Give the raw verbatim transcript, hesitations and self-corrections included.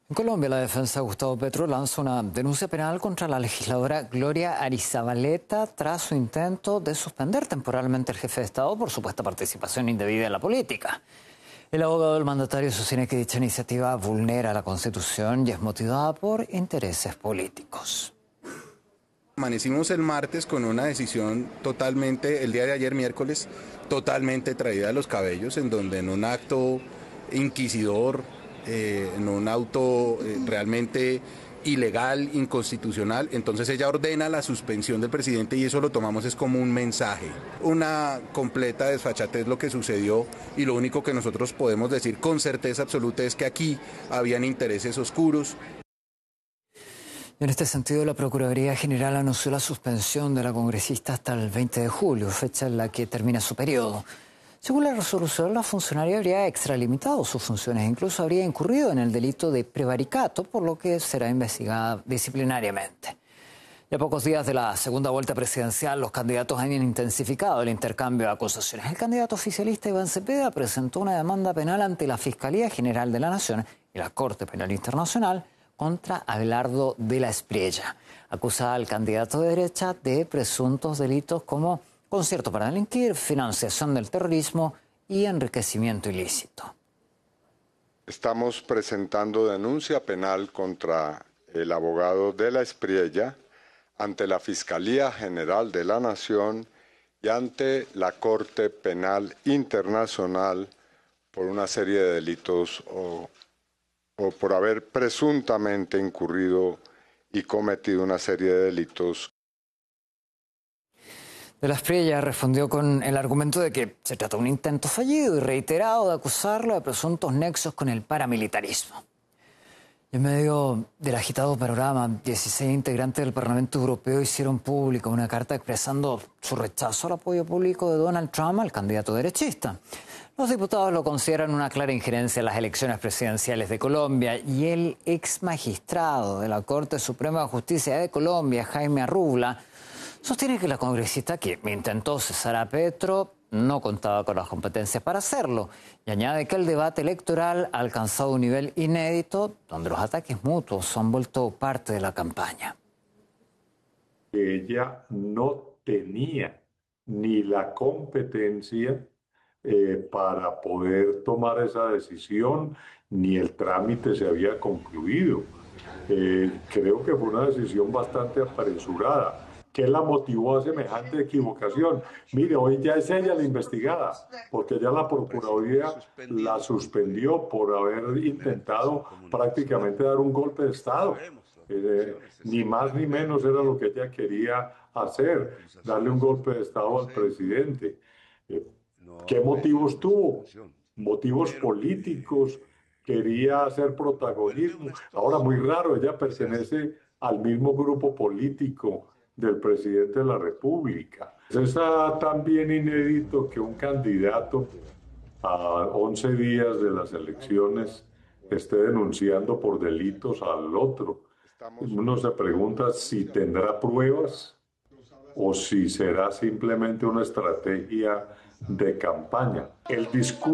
En Colombia, la defensa de Gustavo Petro lanza una denuncia penal contra la legisladora Gloria Arizabaleta tras su intento de suspender temporalmente al jefe de Estado por supuesta participación indebida en la política. El abogado del mandatario sostiene que dicha iniciativa vulnera la Constitución y es motivada por intereses políticos. Amanecimos el martes con una decisión totalmente, el día de ayer miércoles, totalmente traída de los cabellos, en donde en un acto inquisidor, eh, en un auto eh, realmente ilegal, inconstitucional, entonces ella ordena la suspensión del presidente y eso lo tomamos es como un mensaje. Una completa desfachatez lo que sucedió y lo único que nosotros podemos decir con certeza absoluta es que aquí habían intereses oscuros. En este sentido, la Procuraduría General anunció la suspensión de la congresista hasta el veinte de julio, fecha en la que termina su periodo. Según la resolución, la funcionaria habría extralimitado sus funciones e incluso habría incurrido en el delito de prevaricato, por lo que será investigada disciplinariamente. Y a pocos días de la segunda vuelta presidencial, los candidatos han intensificado el intercambio de acusaciones. El candidato oficialista Iván Cepeda presentó una demanda penal ante la Fiscalía General de la Nación y la Corte Penal Internacional contra Abelardo de la Espriella. Acusa al candidato de derecha de presuntos delitos como concierto para delinquir, financiación del terrorismo y enriquecimiento ilícito. Estamos presentando denuncia penal contra el abogado de la Espriella ante la Fiscalía General de la Nación y ante la Corte Penal Internacional por una serie de delitos o o por haber presuntamente incurrido y cometido una serie de delitos. De la Espriella respondió con el argumento de que se trata de un intento fallido y reiterado de acusarlo de presuntos nexos con el paramilitarismo. En medio del agitado panorama, dieciséis integrantes del Parlamento Europeo hicieron pública una carta expresando su rechazo al apoyo público de Donald Trump al candidato derechista. Los diputados lo consideran una clara injerencia en las elecciones presidenciales de Colombia y el ex magistrado de la Corte Suprema de Justicia de Colombia, Jaime Arrubla, sostiene que la congresista que intentó cesar a Petro no contaba con las competencias para hacerlo y añade que el debate electoral ha alcanzado un nivel inédito donde los ataques mutuos han vuelto parte de la campaña. Ella no tenía ni la competencia Eh, para poder tomar esa decisión, ni el trámite se había concluido. Eh, creo que fue una decisión bastante apresurada. ¿Qué la motivó a semejante equivocación? Mire, hoy ya es ella la investigada, porque ya la Procuraduría la suspendió por haber intentado prácticamente dar un golpe de Estado. Eh, ni más ni menos era lo que ella quería hacer, darle un golpe de Estado al presidente. Eh, ¿Qué motivos tuvo? Motivos políticos, quería hacer protagonismo. Ahora, muy raro, ella pertenece al mismo grupo político del presidente de la República. Es también inédito que un candidato a once días de las elecciones esté denunciando por delitos al otro. Uno se pregunta si tendrá pruebas o si será simplemente una estrategia de campaña. El discurso